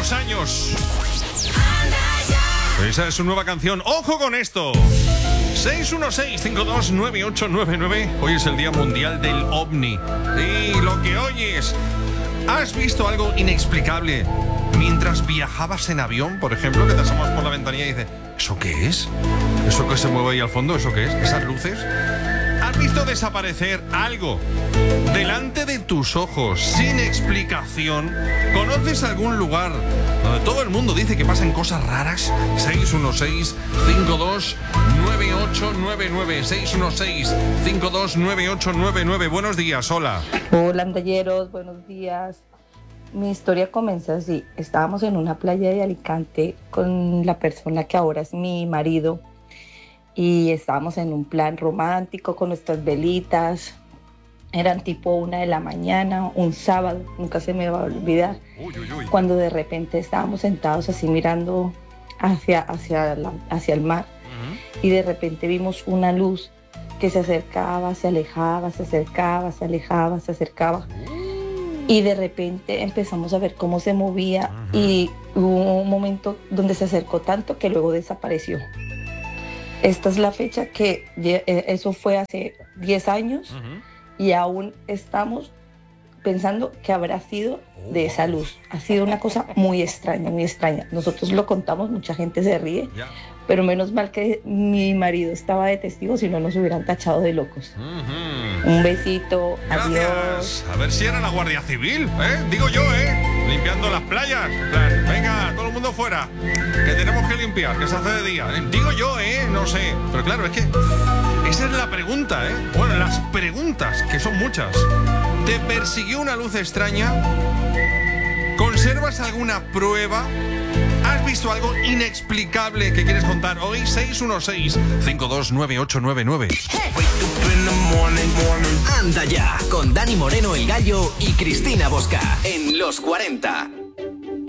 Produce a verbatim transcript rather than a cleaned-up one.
unos años. Esa es su nueva canción. ¡Ojo con esto! seis uno seis, cinco dos nueve ocho nueve nueve. Hoy es el Día Mundial del OVNI. Y lo que oyes, ¿has visto algo inexplicable mientras viajabas en avión, por ejemplo, que te asomas por la ventanilla y dices, ¿eso qué es? ¿Eso que se mueve ahí al fondo? ¿Eso qué es? ¿Esas luces? ¿Has visto desaparecer algo delante de tus ojos sin explicación? ¿Conoces algún lugar donde todo el mundo dice que pasan cosas raras? seis uno seis, cinco dos nueve ocho nueve nueve. seis uno seis, cinco dos nueve ocho nueve nueve. Buenos días, hola. Hola, andalleros, buenos días. Mi historia comienza así. Estábamos en una playa de Alicante con la persona que ahora es mi marido y estábamos en un plan romántico con nuestras velitas. Eran tipo una de la mañana, un sábado, nunca se me va a olvidar. Uy, uy, uy. Cuando de repente estábamos sentados así mirando hacia, hacia, la, hacia el mar, uh-huh. y de repente vimos una luz que se acercaba, se alejaba, se acercaba, se alejaba, se acercaba. Uh. Y de repente empezamos a ver cómo se movía, uh-huh. y hubo un momento donde se acercó tanto que luego desapareció. Esta es la fecha que eso fue hace diez años, uh-huh. y aún estamos pensando que habrá sido de esa luz. Ha sido una cosa muy extraña, muy extraña. Nosotros lo contamos, mucha gente se ríe, yeah. pero menos mal que mi marido estaba de testigo, si no nos hubieran tachado de locos. Uh-huh. Un besito, gracias. Adiós. A ver si era la Guardia Civil, ¿eh? Digo yo, ¿eh? Limpiando las playas. Venga, todo el mundo fuera, que tenemos que limpiar, que se hace de día. Digo yo, ¿eh? No sé. Pero claro, es que esa es la pregunta, ¿eh? Bueno, las preguntas, que son muchas. ¿Te persiguió una luz extraña? ¿Conservas alguna prueba? ¿Has visto algo inexplicable que quieres contar hoy? seis uno seis, cinco dos nueve ocho nueve nueve. Anda ya, con Dani Moreno, el Gallo, y Cristina Bosca en Los cuarenta.